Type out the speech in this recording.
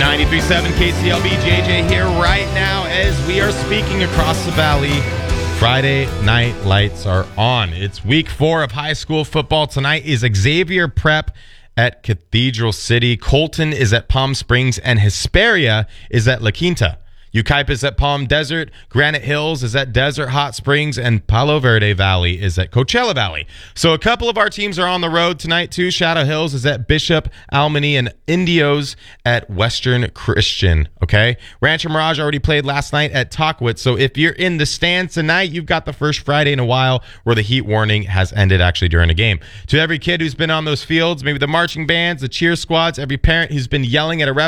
93.7 KCLB, JJ here right now as we are speaking across the valley. Friday night lights are on. It's week 4 of high school football. Tonight is Xavier Prep at Cathedral City. Colton is at Palm Springs, and Hesperia is at La Quinta. Yucaipa is at Palm Desert, Granite Hills is at Desert Hot Springs, and Palo Verde Valley is at Coachella Valley. So a couple of our teams are on the road tonight too. Shadow Hills is at Bishop, Almany, and Indios at Western Christian. Okay, Rancho Mirage already played last night at Talkwitz. So if you're in the stands tonight, you've got the first Friday in a while where the heat warning has ended actually during a game. To every kid who's been on those fields, maybe the marching bands, the cheer squads, every parent who's been yelling at a ref